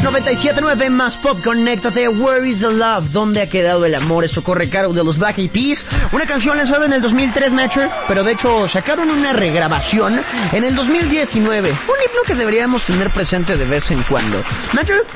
97.9 más pop, conéctate. Where is the love? ¿Dónde ha quedado el amor? Eso corre cargo de los Black Eyed Peas. Una canción lanzada en el 2003, Matcher, pero de hecho sacaron una regrabación en el 2019. Un himno que deberíamos tener presente de vez en cuando. Matcher,